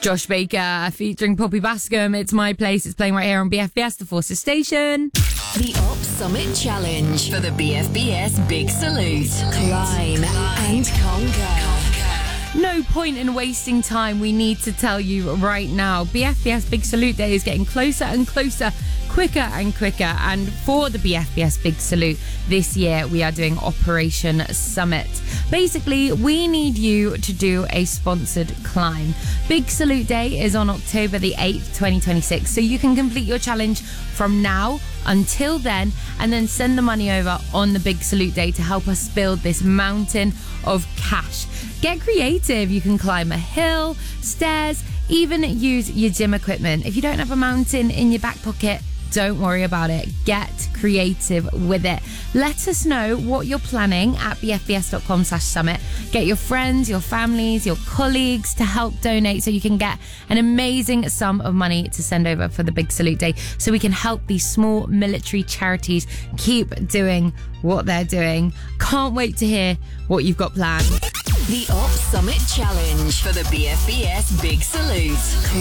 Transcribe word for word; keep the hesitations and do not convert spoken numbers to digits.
Josh Baker featuring Poppy Bascom. It's My Place. It's playing right here on B F B S, the Forces Station. The Op Summit Challenge for the B F B S Big Salute. Climb and conquer. No point in wasting time. We need to tell you right now. B F B S Big Salute Day is getting closer and closer, quicker and quicker. And for the B F B S Big Salute this year, we are doing Operation Summit. Basically, we need you to do a sponsored climb. Big Salute Day is on October the eighth, twenty twenty-six. So you can complete your challenge from now until then, and then send the money over on the Big Salute Day to help us build this mountain of cash. Get creative. You can climb a hill, stairs, even use your gym equipment. If you don't have a mountain in your back pocket, don't worry about it. Get creative with it. Let us know what you're planning at bfbs.com slash summit. Get your friends, your families, your colleagues to help donate so you can get an amazing sum of money to send over for the Big Salute Day so we can help these small military charities keep doing what they're doing. Can't wait to hear what you've got planned. The Op Summit Challenge for the B F B S Big Salute.